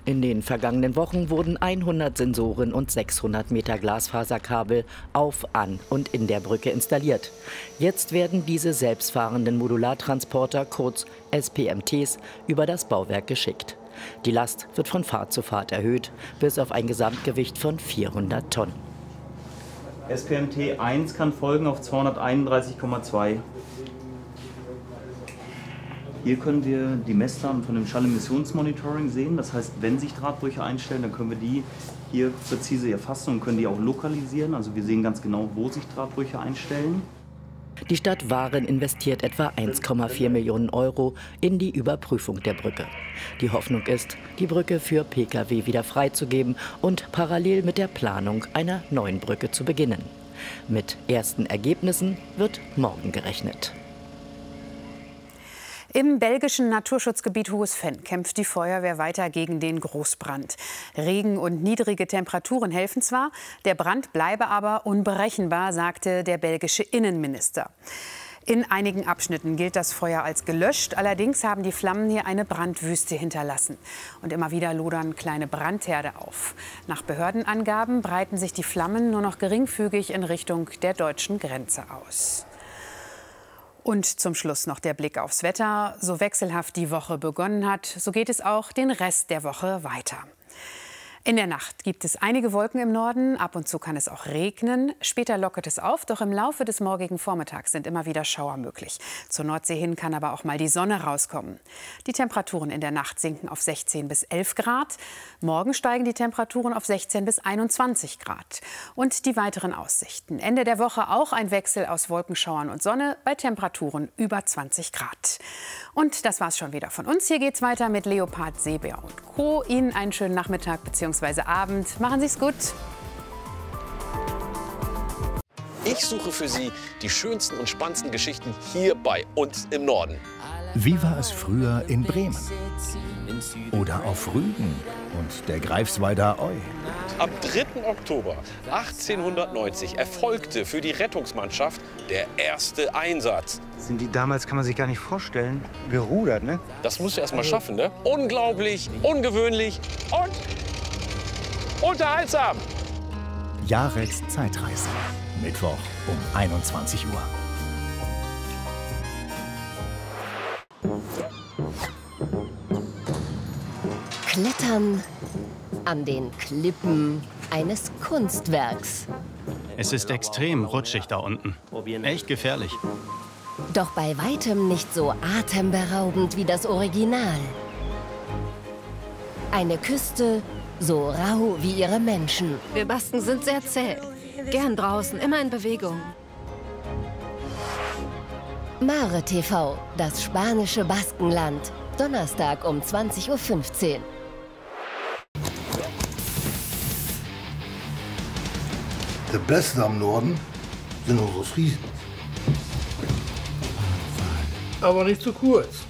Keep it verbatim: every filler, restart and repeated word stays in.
In den vergangenen Wochen wurden hundert Sensoren und sechshundert Meter Glasfaserkabel auf, an und in der Brücke installiert. Jetzt werden diese selbstfahrenden Modulartransporter, kurz S P M Ts, über das Bauwerk geschickt. Die Last wird von Fahrt zu Fahrt erhöht, bis auf ein Gesamtgewicht von vierhundert Tonnen. S P M T eins kann folgen auf zweihunderteinunddreißig Komma zwei. Hier können wir die Messdaten von dem Schallemissionsmonitoring sehen. Das heißt, wenn sich Drahtbrüche einstellen, dann können wir die hier präzise erfassen und können die auch lokalisieren. Also wir sehen ganz genau, wo sich Drahtbrüche einstellen. Die Stadt Waren investiert etwa eins Komma vier Millionen Euro in die Überprüfung der Brücke. Die Hoffnung ist, die Brücke für Pkw wieder freizugeben und parallel mit der Planung einer neuen Brücke zu beginnen. Mit ersten Ergebnissen wird morgen gerechnet. Im belgischen Naturschutzgebiet Hohes-Venn kämpft die Feuerwehr weiter gegen den Großbrand. Regen und niedrige Temperaturen helfen zwar, der Brand bleibe aber unberechenbar, sagte der belgische Innenminister. In einigen Abschnitten gilt das Feuer als gelöscht, allerdings haben die Flammen hier eine Brandwüste hinterlassen. Und immer wieder lodern kleine Brandherde auf. Nach Behördenangaben breiten sich die Flammen nur noch geringfügig in Richtung der deutschen Grenze aus. Und zum Schluss noch der Blick aufs Wetter. So wechselhaft die Woche begonnen hat, so geht es auch den Rest der Woche weiter. In der Nacht gibt es einige Wolken im Norden, ab und zu kann es auch regnen. Später lockert es auf, doch im Laufe des morgigen Vormittags sind immer wieder Schauer möglich. Zur Nordsee hin kann aber auch mal die Sonne rauskommen. Die Temperaturen in der Nacht sinken auf sechzehn bis elf Grad. Morgen steigen die Temperaturen auf sechzehn bis einundzwanzig Grad. Und die weiteren Aussichten. Ende der Woche auch ein Wechsel aus Wolkenschauern und Sonne bei Temperaturen über zwanzig Grad. Und das war's schon wieder von uns. Hier geht's weiter mit Leopard, Seebär und Co. Ihnen einen schönen Nachmittag bzw. Abend. Machen Sie's gut. Ich suche für Sie die schönsten und spannendsten Geschichten hier bei uns im Norden. Wie war es früher in Bremen? Oder auf Rügen und der Greifswalder Eu? Am dritten Oktober achtzehnhundertneunzig erfolgte für die Rettungsmannschaft der erste Einsatz. Sind die damals, kann man sich gar nicht vorstellen, gerudert, ne? Das musst du erst mal schaffen, ne? Unglaublich, ungewöhnlich und unterhaltsam. Jarex Zeitreise. Mittwoch um einundzwanzig Uhr. Klettern an den Klippen eines Kunstwerks. Es ist extrem rutschig da unten. Echt gefährlich. Doch bei weitem nicht so atemberaubend wie das Original. Eine Küste so rau wie ihre Menschen. Wir Basken sind sehr zäh. Gern draußen, immer in Bewegung. Mare T V, das spanische Baskenland. Donnerstag um zwanzig Uhr fünfzehn. Der Beste am Norden sind unsere Friesen. Aber nicht zu kurz.